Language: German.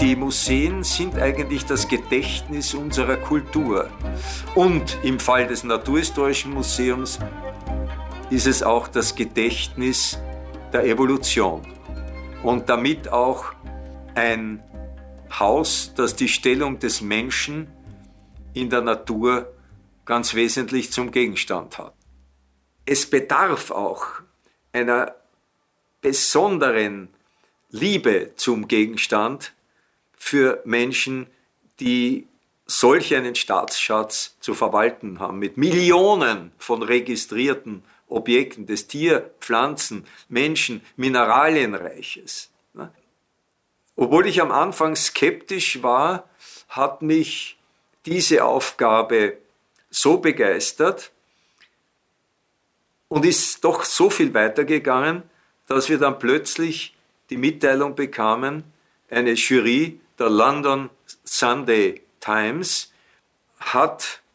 Die Museen sind eigentlich das Gedächtnis unserer Kultur. Und im Fall des Naturhistorischen Museums ist es auch das Gedächtnis der Evolution. Und damit auch ein Haus, das die Stellung des Menschen in der Natur ganz wesentlich zum Gegenstand hat. Es bedarf auch einer besonderen Liebe zum Gegenstand für Menschen, die solch einen Staatsschatz zu verwalten haben, mit Millionen von registrierten Objekten des Tier-, Pflanzen-, Menschen-, Mineralienreiches. Obwohl ich am Anfang skeptisch war, hat mich diese Aufgabe so begeistert und ist doch so viel weitergegangen, dass wir dann plötzlich die Mitteilung bekamen, eine Jury der London Sunday Times hat